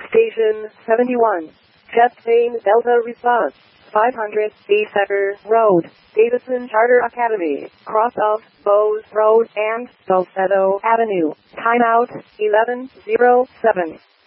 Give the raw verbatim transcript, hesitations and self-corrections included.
Station seventy-one. Jetplane Delta response. five hundred Baysetter Road, Davidson Charter Academy, cross of Bowes Road and Salcedo Avenue. Timeout eleven oh seven.